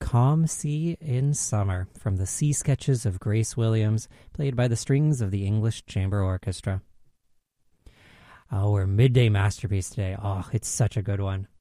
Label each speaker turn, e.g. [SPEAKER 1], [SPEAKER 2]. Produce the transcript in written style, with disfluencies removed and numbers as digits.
[SPEAKER 1] Calm Sea in Summer from the Sea Sketches of Grace Williams, played by the strings of the English Chamber Orchestra. Our midday masterpiece today. Oh, it's such a good one.